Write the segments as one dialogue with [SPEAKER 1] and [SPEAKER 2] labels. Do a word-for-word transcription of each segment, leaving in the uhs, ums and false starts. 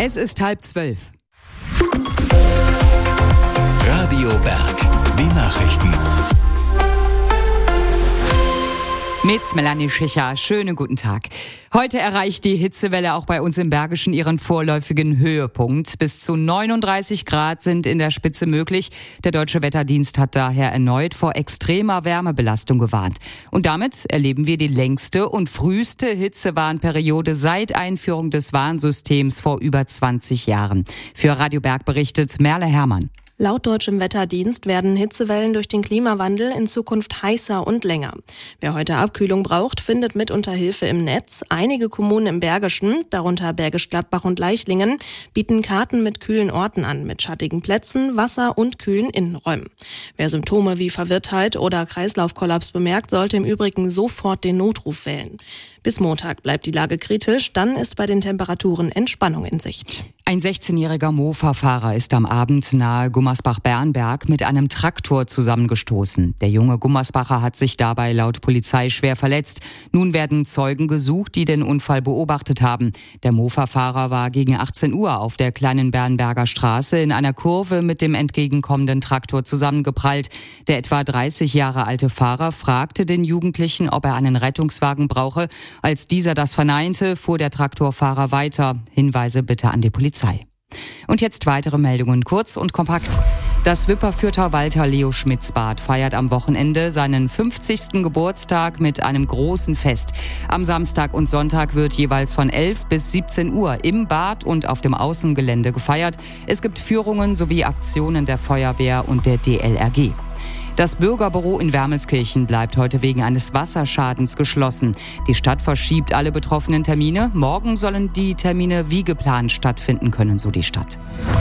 [SPEAKER 1] Es ist halb zwölf.
[SPEAKER 2] Radio Berg, die Nachrichten.
[SPEAKER 1] Mit Melanie Schicher. Schönen guten Tag. Heute erreicht die Hitzewelle auch bei uns im Bergischen ihren vorläufigen Höhepunkt. Bis zu neununddreißig Grad sind in der Spitze möglich. Der Deutsche Wetterdienst hat daher erneut vor extremer Wärmebelastung gewarnt. Und damit erleben wir die längste und früheste Hitzewarnperiode seit Einführung des Warnsystems vor über zwanzig Jahren. Für Radio Berg berichtet Merle Herrmann.
[SPEAKER 3] Laut deutschem Wetterdienst werden Hitzewellen durch den Klimawandel in Zukunft heißer und länger. Wer heute Abkühlung braucht, findet mitunter Hilfe im Netz. Einige Kommunen im Bergischen, darunter Bergisch Gladbach und Leichlingen, bieten Karten mit kühlen Orten an, mit schattigen Plätzen, Wasser und kühlen Innenräumen. Wer Symptome wie Verwirrtheit oder Kreislaufkollaps bemerkt, sollte im Übrigen sofort den Notruf wählen. Bis Montag bleibt die Lage kritisch, dann ist bei den Temperaturen Entspannung in Sicht.
[SPEAKER 1] Ein sechzehnjähriger Mofa-Fahrer ist am Abend nahe Gummersbach-Bernberg mit einem Traktor zusammengestoßen. Der junge Gummersbacher hat sich dabei laut Polizei schwer verletzt. Nun werden Zeugen gesucht, die den Unfall beobachtet haben. Der Mofa-Fahrer war gegen achtzehn Uhr auf der kleinen Bernberger Straße in einer Kurve mit dem entgegenkommenden Traktor zusammengeprallt. Der etwa dreißig Jahre alte Fahrer fragte den Jugendlichen, ob er einen Rettungswagen brauche. Als dieser das verneinte, fuhr der Traktorfahrer weiter. Hinweise bitte an die Polizei. Und jetzt weitere Meldungen, kurz und kompakt. Das Wipperfürther Walter Leo Schmitz Bad feiert am Wochenende seinen fünfzigsten Geburtstag mit einem großen Fest. Am Samstag und Sonntag wird jeweils von elf bis siebzehn Uhr im Bad und auf dem Außengelände gefeiert. Es gibt Führungen sowie Aktionen der Feuerwehr und der D L R G. Das Bürgerbüro in Wermelskirchen bleibt heute wegen eines Wasserschadens geschlossen. Die Stadt verschiebt alle betroffenen Termine. Morgen sollen die Termine wie geplant stattfinden können, so die Stadt.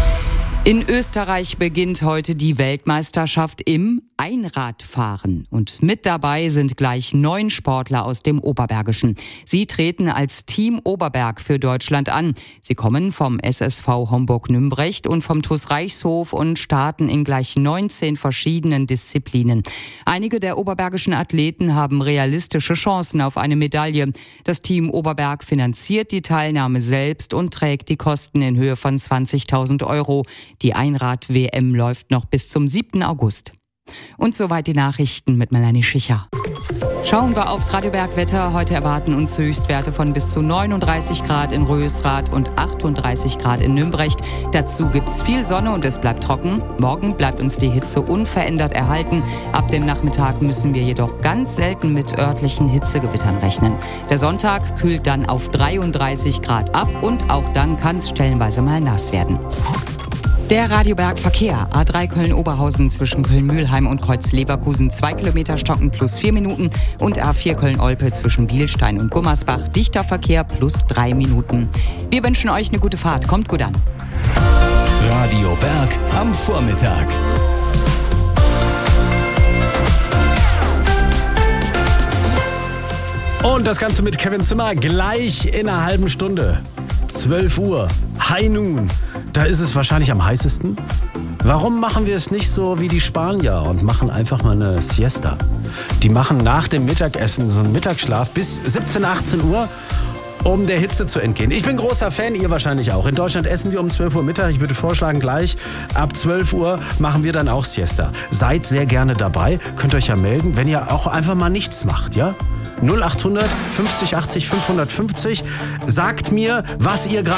[SPEAKER 1] In Österreich beginnt heute die Weltmeisterschaft im Einradfahren. Und mit dabei sind gleich neun Sportler aus dem Oberbergischen. Sie treten als Team Oberberg für Deutschland an. Sie kommen vom S S V Homburg-Nümbrecht und vom T U S Reichshof und starten in gleich neunzehn verschiedenen Disziplinen. Einige der oberbergischen Athleten haben realistische Chancen auf eine Medaille. Das Team Oberberg finanziert die Teilnahme selbst und trägt die Kosten in Höhe von zwanzigtausend Euro. Die Einrad-W M läuft noch bis zum siebten August. Und soweit die Nachrichten mit Melanie Schicher. Schauen wir aufs Radio Berg Wetter. Heute erwarten uns Höchstwerte von bis zu neununddreißig Grad in Rösrath und achtunddreißig Grad in Nümbrecht. Dazu gibt's viel Sonne und es bleibt trocken. Morgen bleibt uns die Hitze unverändert erhalten. Ab dem Nachmittag müssen wir jedoch ganz selten mit örtlichen Hitzegewittern rechnen. Der Sonntag kühlt dann auf dreiunddreißig Grad ab und auch dann kann es stellenweise mal nass werden. Der Radio Berg Verkehr. A drei Köln-Oberhausen zwischen Köln-Mühlheim und Kreuz-Leverkusen zwei Kilometer stocken plus vier Minuten und A vier Köln-Olpe zwischen Bielstein und Gummersbach dichter Verkehr plus drei Minuten. Wir wünschen euch eine gute Fahrt. Kommt gut an.
[SPEAKER 2] Radio Berg am Vormittag.
[SPEAKER 4] Und das Ganze mit Kevin Zimmer gleich in einer halben Stunde. zwölf Uhr. High Noon. Da ist es wahrscheinlich am heißesten. Warum machen wir es nicht so wie die Spanier und machen einfach mal eine Siesta? Die machen nach dem Mittagessen so einen Mittagsschlaf bis siebzehn, achtzehn Uhr, um der Hitze zu entgehen. Ich bin großer Fan, ihr wahrscheinlich auch. In Deutschland essen wir um zwölf Uhr Mittag. Ich würde vorschlagen, gleich ab zwölf Uhr machen wir dann auch Siesta. Seid sehr gerne dabei. Könnt euch ja melden, wenn ihr auch einfach mal nichts macht, ja? null achthundert fünfzig achtzig fünfhundertfünfzig. Sagt mir, was ihr gerade